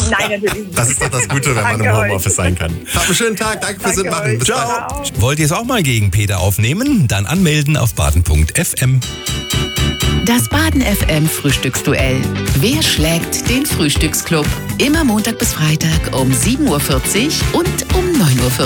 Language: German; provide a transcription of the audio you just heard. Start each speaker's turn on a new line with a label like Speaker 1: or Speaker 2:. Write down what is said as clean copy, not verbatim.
Speaker 1: Nein, natürlich nicht.
Speaker 2: Das ist doch das Gute, wenn man im
Speaker 1: Danke
Speaker 2: Homeoffice sein kann. Habt einen schönen Tag, danke fürs Mitmachen. Bis
Speaker 1: Ciao.
Speaker 2: bald.
Speaker 3: Wollt ihr es auch mal gegen Peter aufnehmen? Dann anmelden auf baden.fm.
Speaker 4: Das Baden FM Frühstücksduell. Wer schlägt den Frühstücksclub? Immer Montag bis Freitag um 7.40 Uhr und um 9.40 Uhr.